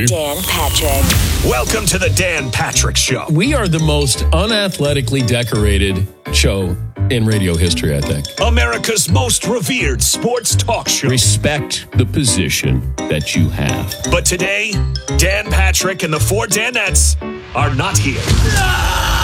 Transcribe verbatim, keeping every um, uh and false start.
Dan Patrick. Welcome to the Dan Patrick Show. We are the most unathletically decorated show in radio history, I think. America's most revered sports talk show. Respect the position that you have. But today, Dan Patrick and the four Danettes are not here.